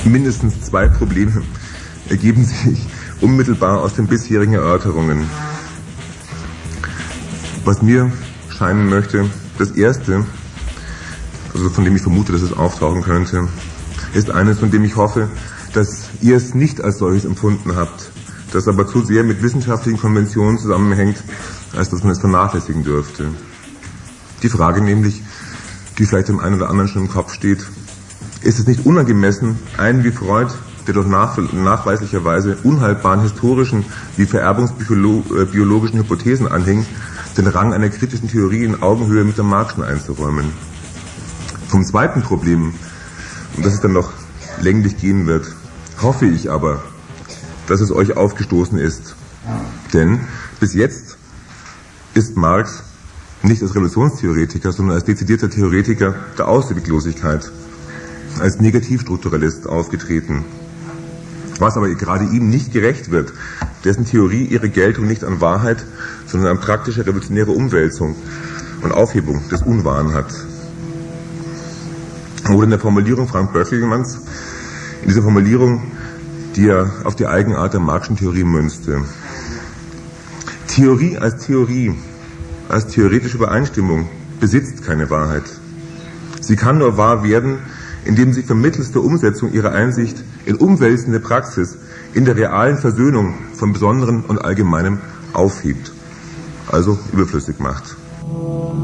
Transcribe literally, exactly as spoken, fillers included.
Mindestens zwei Probleme ergeben sich unmittelbar aus den bisherigen Erörterungen. Was mir scheinen möchte, das erste, also von dem ich vermute, dass es auftauchen könnte, ist eines, von dem ich hoffe, dass ihr es nicht als solches empfunden habt, das aber zu sehr mit wissenschaftlichen Konventionen zusammenhängt, als dass man es vernachlässigen dürfte. Die Frage nämlich, die vielleicht dem einen oder anderen schon im Kopf steht: Ist es nicht unangemessen, einen wie Freud, der durch nach, nachweislicherweise unhaltbaren historischen wie vererbungsbiologischen Hypothesen anhing, den Rang einer kritischen Theorie in Augenhöhe mit der Marxischen einzuräumen? Vom zweiten Problem, um das es dann noch länglich gehen wird, hoffe ich aber, dass es euch aufgestoßen ist. Denn bis jetzt ist Marx nicht als Revolutionstheoretiker, sondern als dezidierter Theoretiker der Ausweglosigkeit, als Negativstrukturalist aufgetreten. Was aber gerade ihm nicht gerecht wird, dessen Theorie ihre Geltung nicht an Wahrheit, sondern an praktischer revolutionärer Umwälzung und Aufhebung des Unwahren hat. Oder in der Formulierung Frank Böckelmanns, in dieser Formulierung, die er auf die Eigenart der Marxischen Theorie münzte: Theorie als Theorie, als theoretische Übereinstimmung besitzt keine Wahrheit. Sie kann nur wahr werden, indem sie vermittels der Umsetzung ihrer Einsicht in umwälzende Praxis, in der realen Versöhnung von Besonderem und Allgemeinem aufhebt, also überflüssig macht.